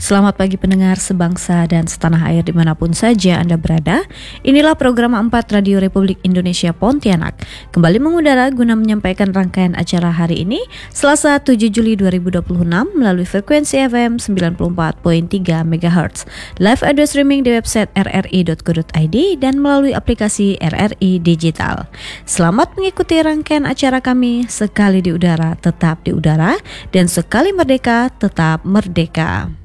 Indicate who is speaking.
Speaker 1: Selamat pagi pendengar sebangsa dan setanah air dimanapun saja Anda berada. Inilah program 4 Radio Republik Indonesia Pontianak. Kembali mengudara guna menyampaikan rangkaian acara hari ini, Selasa 7 Juli 2026 melalui frekuensi FM 94.3 MHz. Live audio streaming di website rri.co.id dan melalui aplikasi RRI Digital. Selamat mengikuti rangkaian acara kami. Sekali di udara, tetap di udara. Dan sekali merdeka, tetap merdeka.